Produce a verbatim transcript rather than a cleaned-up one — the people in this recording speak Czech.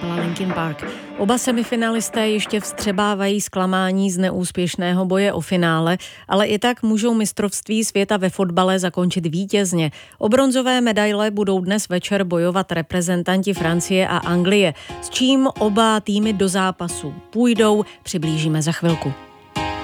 kapela Linkin Park. Oba semifinalisté ještě vstřebávají zklamání z neúspěšného boje o finále, ale i tak můžou mistrovství světa ve fotbale zakončit vítězně. O bronzové medaile budou dnes večer bojovat reprezentanti Francie a Anglie. S čím oba týmy do zápasu půjdou, přiblížíme za chvilku.